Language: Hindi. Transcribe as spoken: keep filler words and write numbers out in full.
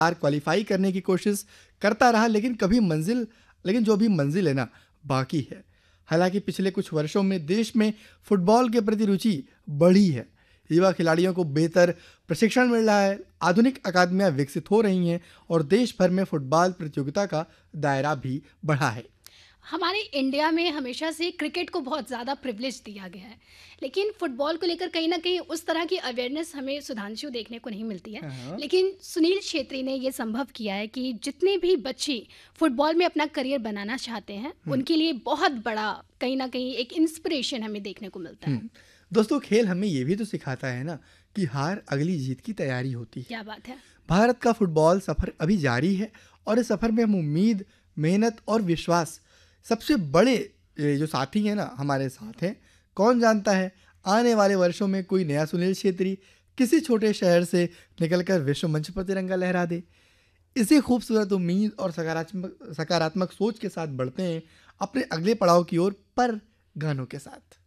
बार क्वालिफाई करने की कोशिश करता रहा, लेकिन कभी मंजिल लेकिन जो भी मंजिल है ना, बाकी है। हालांकि पिछले कुछ वर्षों में देश में फुटबॉल के प्रति रुचि बढ़ी है। युवा खिलाड़ियों को बेहतर प्रशिक्षण मिल रहा है, आधुनिक अकादमियां विकसित हो रही हैं और देश भर में फुटबॉल प्रतियोगिता का दायरा भी बढ़ा है। हमारे इंडिया में हमेशा से क्रिकेट को बहुत ज़्यादा प्रिविलेज दिया गया है, लेकिन फुटबॉल को लेकर कहीं न कहीं उस तरह की अवेयरनेस हमें सुधांशु देखने को नहीं मिलती है। हाँ। लेकिन सुनील छेत्री ने ये संभव किया है कि जितने भी बच्चे फुटबॉल में अपना करियर बनाना चाहते हैं, हम्म। उनके लिए बहुत बड़ा कहीं न कहीं एक इंस्पिरेशन हमें देखने को मिलता है। हम्म। दोस्तों, खेल हमें ये भी तो सिखाता है ना कि हार अगली जीत की तैयारी होती है। क्या बात है! भारत का फुटबॉल सफर अभी जारी है और इस सफर में हम उम्मीद, मेहनत और विश्वास सबसे बड़े ये जो साथी हैं ना हमारे साथ हैं। कौन जानता है, आने वाले वर्षों में कोई नया सुनील छेत्री किसी छोटे शहर से निकलकर विश्व मंच पर तिरंगा लहरा दे। इसी खूबसूरत उम्मीद और सकारात्मक सकारात्मक सोच के साथ बढ़ते हैं अपने अगले पड़ाव की ओर, पर गानों के साथ।